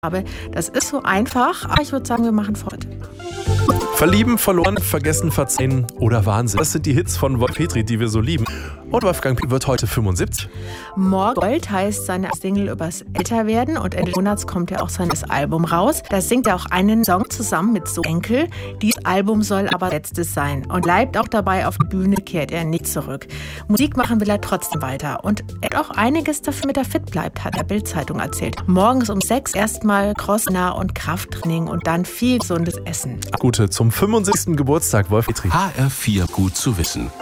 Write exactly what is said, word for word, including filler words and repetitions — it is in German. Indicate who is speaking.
Speaker 1: habe. Das ist so einfach, aber ich würde sagen, wir machen fort.
Speaker 2: Verlieben, verloren, vergessen, verzeihen oder Wahnsinn. Das sind die Hits von Wolf Petri, die wir so lieben. Und Wolfgang P. wird heute fünfundsiebzig.
Speaker 1: Morgen Gold heißt seine Single übers Älterwerden und Ende des Monats kommt ja auch sein Album raus. Da singt er auch einen Song zusammen mit So Enkel. Dieses Album soll aber letztes sein und bleibt auch dabei, auf die Bühne kehrt er nicht zurück. Musik machen will er trotzdem weiter und er hat auch einiges dafür, damit er fit bleibt, hat der Bild-Zeitung erzählt. Morgens um sechs erstmal Crossnah und Krafttraining und dann viel gesundes Essen.
Speaker 2: Gute zum fünfundsiebzigsten Geburtstag, Wolf Petri.
Speaker 3: H R vier gut zu wissen.